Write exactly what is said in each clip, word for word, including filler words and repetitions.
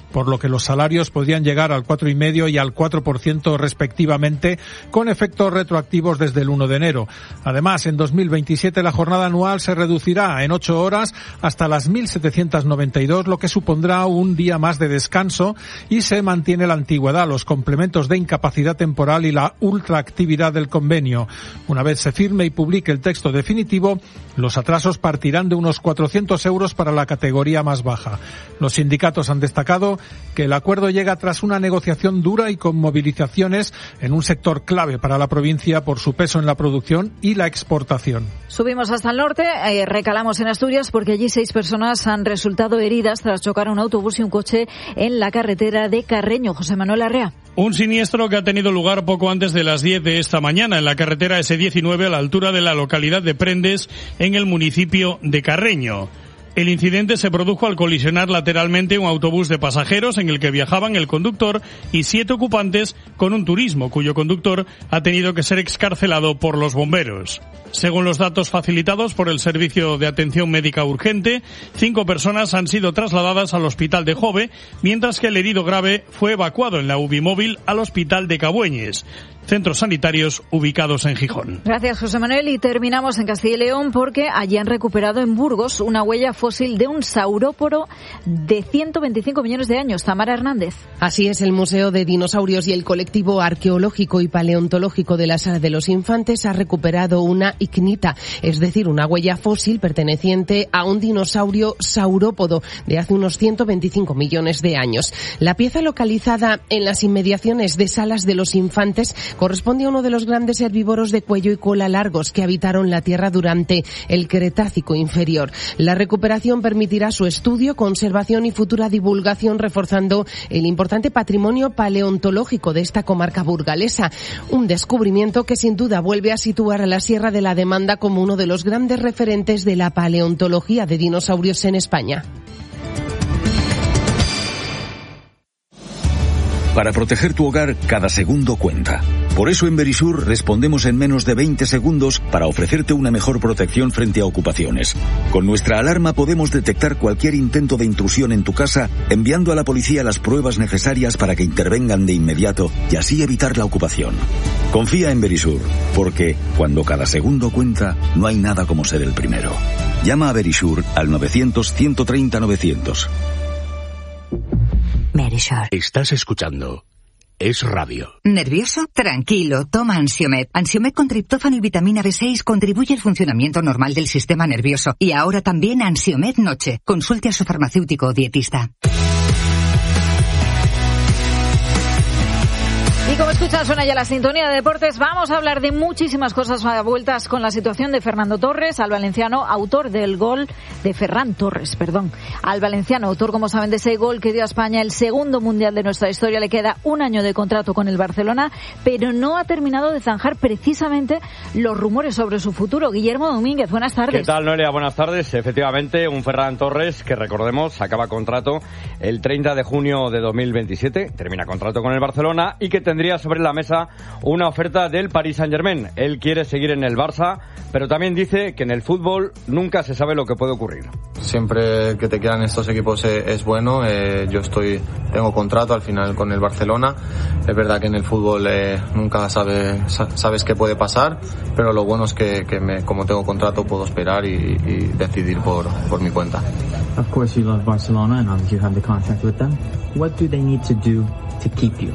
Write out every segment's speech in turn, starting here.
por lo que los salarios podrían llegar al cuatro coma cinco y al cuatro por ciento respectivamente, con efectos retroactivos desde el uno de enero. Además, en dos mil veintisiete la jornada anual se reducirá en ocho horas hasta las mil setecientos noventa y dos, lo que supondrá un día más de descanso, y se mantiene la antigüedad, los complementos de incapacidad temporal y la ultraactividad del convenio. Una vez se firme y publique el texto definitivo, los atrasos partirán de unos cuatrocientos euros para la categoría más baja. Los sindicatos han destacado que el acuerdo llega tras una negociación dura y con movilizaciones en un sector clave para la provincia por su peso en la producción y la exportación. Subimos hasta el norte, eh, recalamos en Asturias porque allí seis personas han resultado heridas tras chocar un autobús y un coche en la carretera de Carreño. José Manuel Arrea. Un siniestro que ha tenido lugar poco antes de las diez de esta mañana en la carretera ese diecinueve a la altura de la localidad de Prendes, en el municipio de Carreño. El incidente se produjo al colisionar lateralmente un autobús de pasajeros en el que viajaban el conductor y siete ocupantes con un turismo, cuyo conductor ha tenido que ser excarcelado por los bomberos. Según los datos facilitados por el Servicio de Atención Médica Urgente, cinco personas han sido trasladadas al hospital de Jove, mientras que el herido grave fue evacuado en la UBI móvil al hospital de Cabueñes, centros sanitarios ubicados en Gijón. Gracias, José Manuel. Y terminamos en Castilla y León porque allí han recuperado en Burgos una huella fósil de un saurópodo de ciento veinticinco millones de años. Tamara Hernández. Así es, el Museo de Dinosaurios y el Colectivo Arqueológico y Paleontológico de la Sala de los Infantes ha recuperado una icnita, es decir, una huella fósil perteneciente a un dinosaurio saurópodo de hace unos ciento veinticinco millones de años. La pieza, localizada en las inmediaciones de Salas de los Infantes, corresponde a uno de los grandes herbívoros de cuello y cola largos que habitaron la Tierra durante el Cretácico inferior. La recuperación permitirá su estudio, conservación y futura divulgación, reforzando el importante patrimonio paleontológico de esta comarca burgalesa. Un descubrimiento que sin duda vuelve a situar a la Sierra de la Demanda como uno de los grandes referentes de la paleontología de dinosaurios en España. Para proteger tu hogar, cada segundo cuenta. Por eso en Verisur respondemos en menos de veinte segundos para ofrecerte una mejor protección frente a ocupaciones. Con nuestra alarma podemos detectar cualquier intento de intrusión en tu casa, enviando a la policía las pruebas necesarias para que intervengan de inmediato y así evitar la ocupación. Confía en Verisur, porque cuando cada segundo cuenta, no hay nada como ser el primero. Llama a Verisur al novecientos, ciento treinta, novecientos. Verisur. Estás escuchando Es Radio. ¿Nervioso? Tranquilo, toma Ansiomed. Ansiomed con triptófano y vitamina B seis contribuye al funcionamiento normal del sistema nervioso. Y ahora también Ansiomed Noche. Consulte a su farmacéutico o dietista. Y como escuchan, suena ya la sintonía de deportes. Vamos a hablar de muchísimas cosas a vueltas con la situación de Fernando Torres, al valenciano, autor del gol de Ferran Torres, perdón. Al valenciano, autor, como saben, de ese gol que dio a España el segundo mundial de nuestra historia. Le queda un año de contrato con el Barcelona, pero no ha terminado de zanjar precisamente los rumores sobre su futuro. Guillermo Domínguez, buenas tardes. ¿Qué tal, Noelia? Buenas tardes. Efectivamente, un Ferran Torres que, recordemos, acaba contrato el treinta de junio de dos mil veintisiete, termina contrato con el Barcelona y que tendría sobre la mesa una oferta del Paris Saint-Germain. Él quiere seguir en el Barça, pero también dice que en el fútbol nunca se sabe lo que puede ocurrir. Siempre que te quedan estos equipos es, es bueno. Eh, yo estoy tengo contrato al final con el Barcelona. Es verdad que en el fútbol eh, nunca sabe, sabes qué puede pasar, pero lo bueno es que, que me, como tengo contrato puedo esperar y, y decidir por, por mi cuenta. Of course you love Barcelona and obviously you have the contract with them. What do they need to do to keep you?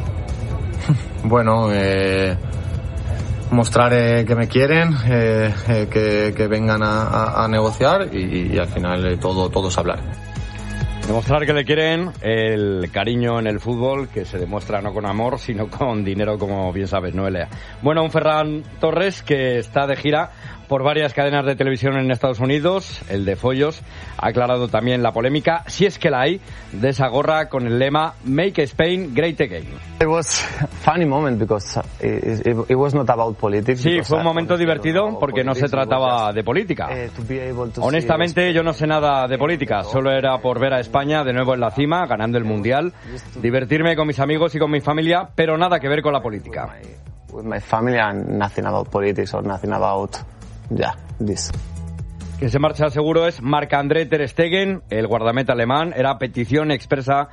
Bueno, eh, mostrar eh, que me quieren, eh, eh, que, que vengan a, a, a negociar y, y al final eh, todo, todo es hablar. Demostrar que le quieren, el cariño en el fútbol, que se demuestra no con amor, sino con dinero, como bien sabes, Noelia. Bueno, un Ferran Torres que está de gira por varias cadenas de televisión en Estados Unidos. El de Follos ha aclarado también la polémica, si es que la hay, de esa gorra con el lema Make Spain Great Again. It was a funny moment because it, it, it was not about politics. Sí, fue un momento divertido porque no se trataba de política. Honestamente, yo no sé nada de política, solo era por ver a España de nuevo en la cima, ganando el Mundial, divertirme con mis amigos y con mi familia, pero nada que ver con la política. With my family and nothing about politics or nothing about yeah, this. Que se marcha seguro es Marc-André ter Stegen, el guardameta alemán, era petición expresa